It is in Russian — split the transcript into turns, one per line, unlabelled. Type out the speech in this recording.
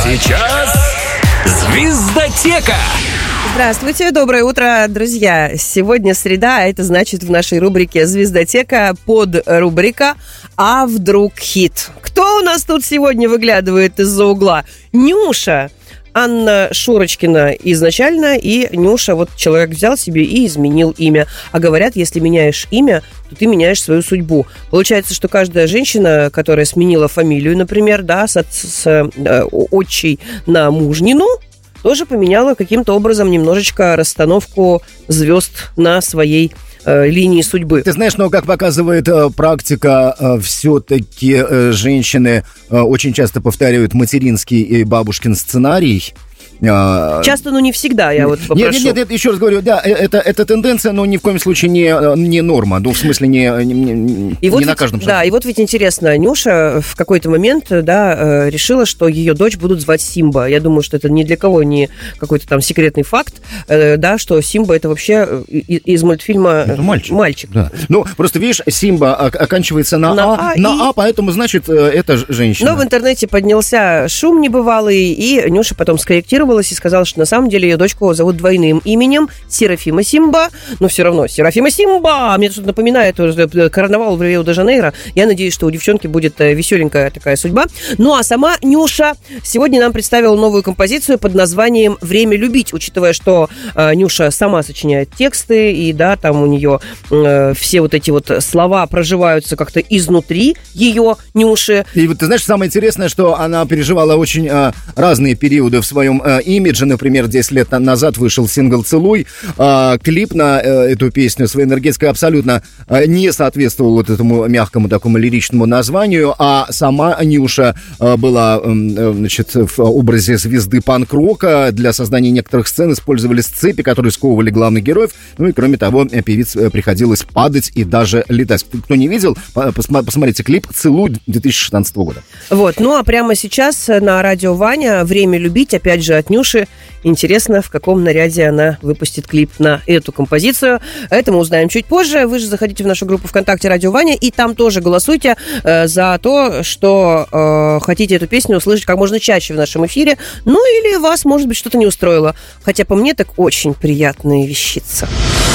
сейчас «Звездотека».
Здравствуйте, доброе утро, друзья. Сегодня среда, а это значит в нашей рубрике «Звездотека» подрубрика «А вдруг хит?». Кто у нас тут сегодня выглядывает из-за угла? Нюша. Анна Шурочкина изначально, и Нюша, вот человек взял себе и изменил имя. А говорят, если меняешь имя, то ты меняешь свою судьбу. Получается, что каждая женщина, которая сменила фамилию, например, да, с отчей на мужнину, тоже поменяла каким-то образом немножечко расстановку звезд на своей линии судьбы.
Ты знаешь, но как показывает практика, все-таки женщины очень часто повторяют материнский и бабушкин сценарий.
Часто, но не всегда, я вот попрошу.
Нет, еще раз говорю, да, это тенденция, но ни в коем случае не норма, ну, в смысле, не
вот
на каждом шагу.
Да, и вот ведь интересно, Нюша в какой-то момент, да, решила, что ее дочь будут звать Симба. Я думаю, что это ни для кого не какой-то там секретный факт, да, что Симба это вообще из мультфильма
это мальчик. Да. Ну, просто, видишь, Симба оканчивается на А, поэтому, значит, это женщина.
Но в интернете поднялся шум небывалый, и Нюша потом скорректировала и сказала, что на самом деле ее дочку зовут двойным именем Серафима Симба, но все равно Серафима Симба. Мне тут напоминает карнавал в Рио-де-Жанейро. Я надеюсь, что у девчонки будет веселенькая такая судьба. Ну, а сама Нюша сегодня нам представила новую композицию под названием «Время любить», учитывая, что Нюша сама сочиняет тексты, и, да, там у нее все вот эти вот слова проживаются как-то изнутри ее, Нюши.
И вот ты знаешь, самое интересное, что она переживала очень разные периоды в своем имидже. Например, 10 лет назад вышел сингл «Целуй». Клип на эту песню своей энергетикой абсолютно не соответствовал вот этому мягкому такому лиричному названию, а сама Нюша была, значит, в образе звезды панк-рока. Для создания некоторых сцен использовались цепи, которые сковывали главных героев. Ну и, кроме того, певице приходилось падать и даже летать. Кто не видел, посмотрите клип «Целуй» 2016 года.
Вот, ну а прямо сейчас на радио Ваня «Время любить», опять же, от Нюши. Интересно, в каком наряде она выпустит клип на эту композицию. Это мы узнаем чуть позже. Вы же заходите в нашу группу ВКонтакте «Радио Ваня», и там тоже голосуйте за то, что хотите эту песню услышать как можно чаще в нашем эфире. Ну или вас, может быть, что-то не устроило. Хотя по мне так очень приятная вещица.